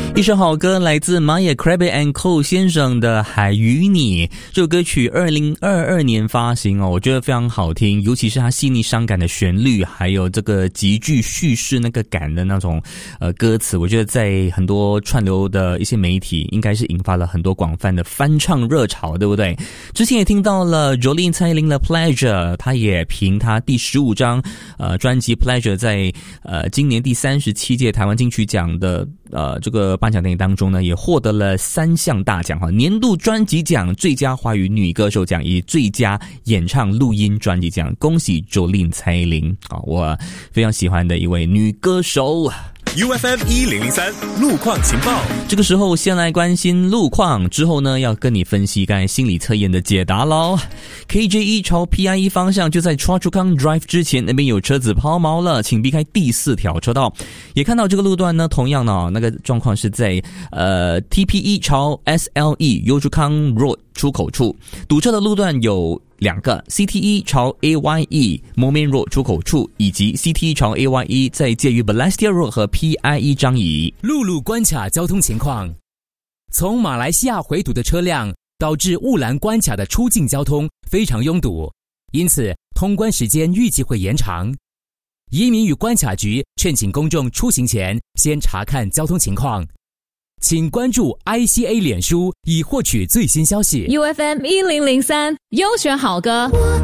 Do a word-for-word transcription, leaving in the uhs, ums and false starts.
一首好歌来自马野 Krabby and Co 先生的《海与你》，这首歌曲二零二二年发行哦，我觉得非常好听，尤其是它细腻伤感的旋律，还有这个极具叙事那个感的那种呃歌词，我觉得在很多串流的一些媒体应该是引发了很多广泛的翻唱热潮，对不对？之前也听到了 Jolin 蔡依林的 Pleasure， 她也凭她第十五张呃专辑 Pleasure 在呃今年第三十七届台湾金曲奖的呃这个颁奖典礼当中呢，也获得了三项大奖哈，年度专辑奖、最佳华语女歌手奖以及最佳演唱录音专辑奖。恭喜 Jolin 蔡依林啊，我非常喜欢的一位女歌手。 U F M 一零零三路况情报， 这个时候先来关心路况，之后呢要跟你分析刚才心理测验的解答咯。K J 一 朝 P I 一 方向，就在 Choa Chu Kang Drive 之前，那边有车子抛锚了，请避开第四条车道。也看到这个路段呢，同样呢那个状况是在呃 T P 一 朝 S L E Yio Chu Kang Road 出口处，堵车的路段有两个 C T 一 朝 A Y E Moulmein Road 出口处，以及 C T 一 朝 A Y E 在介于 Balestier Road 和 P I 一 张仪。 陆路关卡交通情况，从马来西亚回堵的车辆导致雾兰关卡的出境交通非常拥堵，因此通关时间预计会延长。移民与关卡局劝请公众出行前先查看交通情况。请关注 I C A 脸书以获取最新消息。 U F M 一零零三优选好歌。